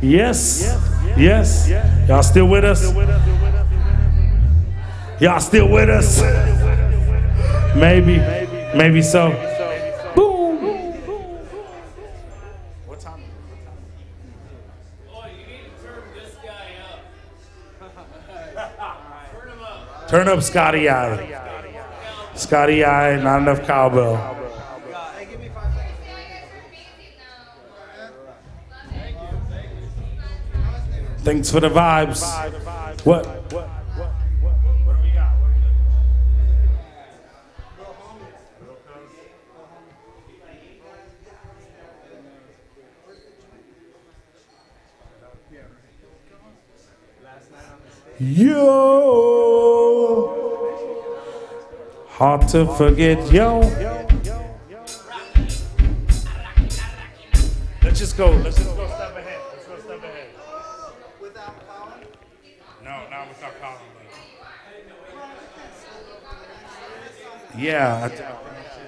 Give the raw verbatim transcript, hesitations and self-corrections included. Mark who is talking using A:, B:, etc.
A: Yes. Yes. Y'all still with us? Y'all still with us? Maybe. Maybe so. Boom. What time is it?
B: Oh, you need to turn this guy up. Turn him up.
A: Turn up Scotty I. Scotty I, not enough cowbell. Thanks for the vibes. What? What? What? What do we got? Yo, hard to forget, yo. Let's just go. Let's just go step ahead. Let's go step ahead. Without Colin? No, not without Colin. But... Yeah. I